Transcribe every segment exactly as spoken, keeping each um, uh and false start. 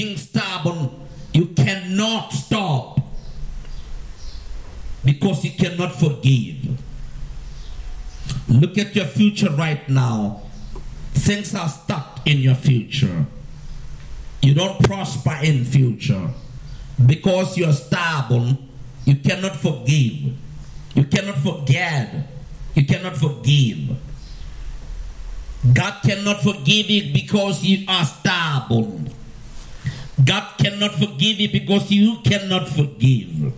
being stubborn, you cannot stop because you cannot forgive. Look at your future right now. Things are stuck in your future. You don't prosper in future because you're stubborn. You cannot forgive. You cannot forget. You cannot forgive. God cannot forgive you because you are stubborn. God cannot forgive you because you cannot forgive.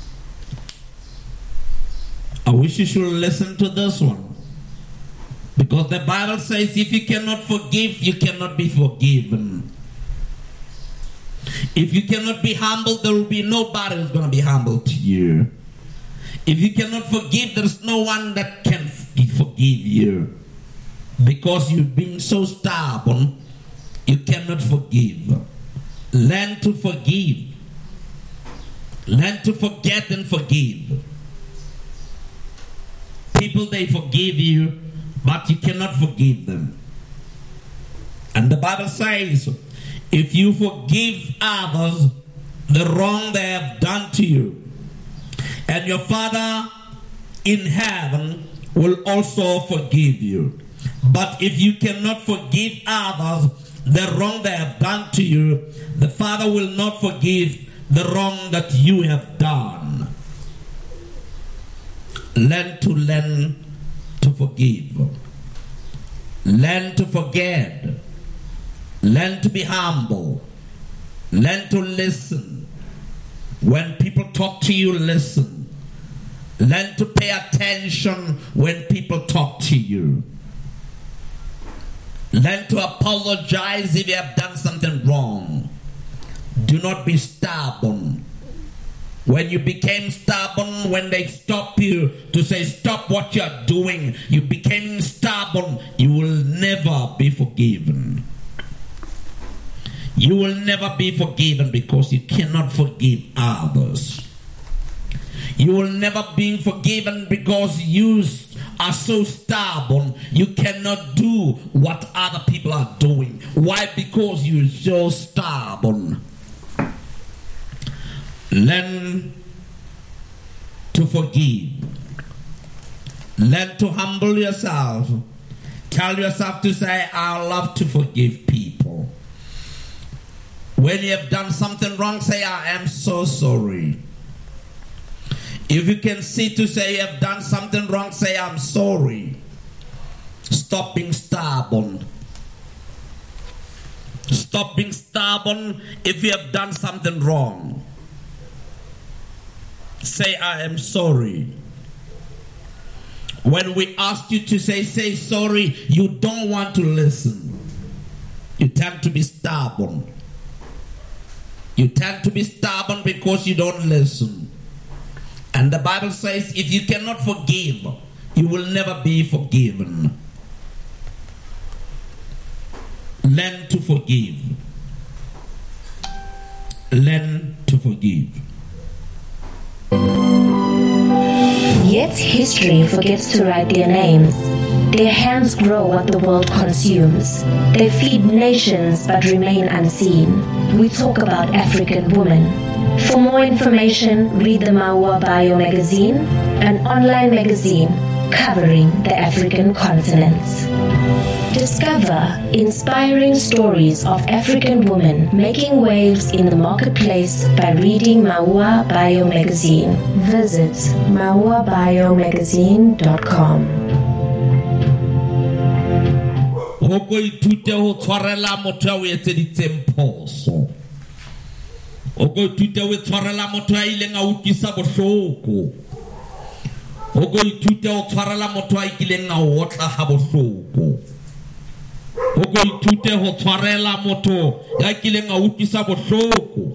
I wish you should listen to this one. Because the Bible says if you cannot forgive, you cannot be forgiven. If you cannot be humble, there will be nobody who's going to be humble to you. If you cannot forgive, there's no one that can forgive you. Because you've been so stubborn, you cannot forgive. Learn to forgive. Learn to forget and forgive. People, they forgive you, but you cannot forgive them. And the Bible says, if you forgive others the wrong they have done to you, and your Father in heaven will also forgive you. But if you cannot forgive others the wrong they have done to you, the Father will not forgive the wrong that you have done. Learn to learn to forgive. Learn to forget. Learn to be humble. Learn to listen. When people talk to you, listen. Learn to pay attention when people talk to you. Learn to apologize if you have done something wrong. Do not be stubborn. When you became stubborn, when they stop you to say stop what you are doing, you became stubborn, you will never be forgiven. You will never be forgiven because you cannot forgive others. You will never be forgiven because you are so stubborn. You cannot do what other people are doing. Why? Because you're so stubborn. Learn to forgive. Learn to humble yourself. Tell yourself to say, I love to forgive people. When you have done something wrong, say, I am so sorry. If you can see to say you have done something wrong, say, I'm sorry. Stop being stubborn. Stop being stubborn if you have done something wrong. Say, I am sorry. When we ask you to say, say sorry, you don't want to listen. You tend to be stubborn. You tend to be stubborn because you don't listen. And the Bible says, if you cannot forgive, you will never be forgiven. Learn to forgive. Learn to forgive. Yet history forgets to write their names. Their hands grow what the world consumes. They feed nations but remain unseen. We talk about African women. For more information, read the Maua Bio magazine, an online magazine covering the African continent. Discover inspiring stories of African women making waves in the marketplace by reading Maua Bio magazine. Visit maua bio magazine dot com. Hoko itute ho tshwarela motho o etseditse mphoso. Hoko itute ho tshwarela motho a ileng a utlwisa bohloko. Hoko itute ho tshwarela motho a ileng a otla ha bohloko. Hoko itute ho tshwarela motho ya ileng a utlwisa bohloko.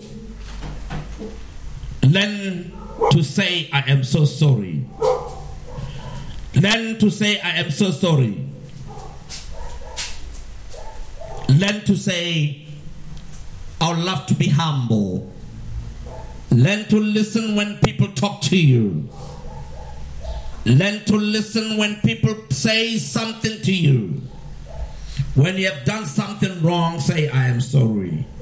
Learn to say, I am so sorry. Learn to say, I am so sorry. Learn to say, I would love to be humble. Learn to listen when people talk to you. Learn to listen when people say something to you. When you have done something wrong, say, I am sorry.